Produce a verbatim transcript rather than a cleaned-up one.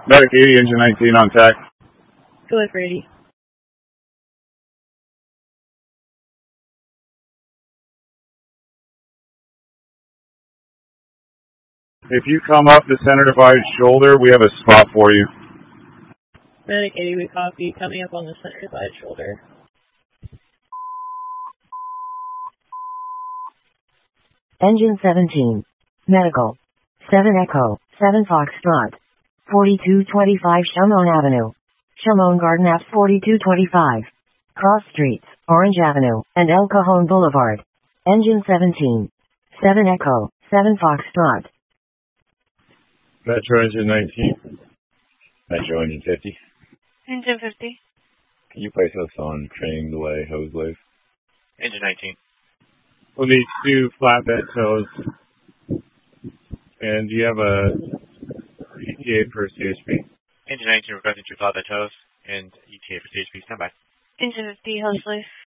Medic eighty, engine nineteen on tack. Go ahead for eighty. If you come up the center divided shoulder, we have a spot for you. Medic eighty, we copy. Coming up on the center divided shoulder. Engine seventeen. Medical. seven Echo. seven Foxtrot. forty-two twenty-five Shamon Avenue. Shamon Garden Ave forty-two twenty-five. Cross Streets, Orange Avenue, and El Cajon Boulevard. Engine seventeen. seven Echo. seven Foxtrot. Metro Engine nineteen. Metro Engine fifty. Engine fifty. Can you place us on training delay hose lays? Engine nineteen. We'll need two flatbed tows. And do you have a E T A for C H P? Engine nineteen requesting two flatbed tows and E T A for C H P. Stand by. Engine fifty, hose lace.